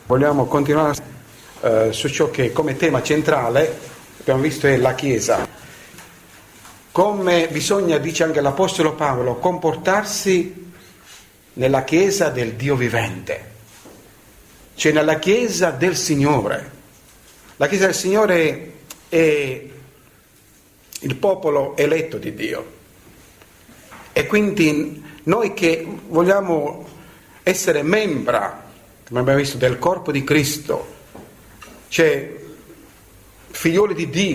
Vogliamo continuare su ciò che come tema centrale abbiamo visto è la Chiesa. Come bisogna, dice anche l'Apostolo Paolo, comportarsi nella Chiesa del Dio vivente, cioè nella Chiesa del Signore. La Chiesa del Signore è il popolo eletto di Dio. E quindi noi che vogliamo essere membra, come abbiamo visto, del corpo di Cristo, cioè figlioli di Dio,